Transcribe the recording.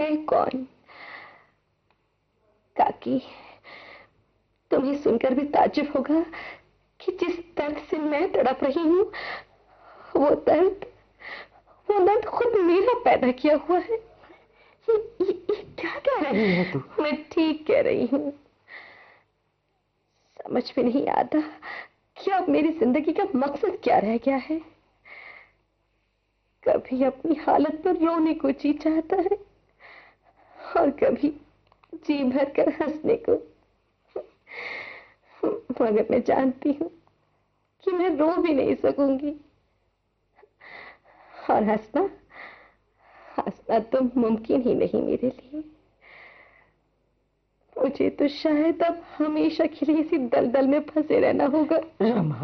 मैं कौन? काकी, तुम्हें सुनकर भी ताज्जुब होगा कि जिस दर्द से मैं तड़प रही हूँ, वो दर्द खुद मेरा पैदा किया हुआ है। ये क्या कह रही है तू? मैं ठीक कह रही हूँ। समझ में नहीं आता कि अब मेरी जिंदगी का मकसद क्या रह गया है। कभी अपनी हालत पर रोने को जी चाहता है और कभी जी भर कर हंसने को। मगर मैं जानती हूँ कि मैं रो भी नहीं सकूंगी, और हंसना तो मुमकिन ही नहीं मेरे लिए। मुझे तो शायद अब हमेशा के लिए इसी दलदल में फंसे रहना होगा।